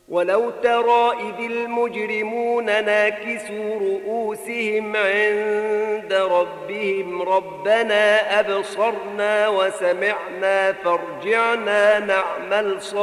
ولو ترى إذ المجرمون ناكسوا رؤوسهم عند ربهم ربنا أبصرنا وسمعنا فارجعنا نعمل صالحا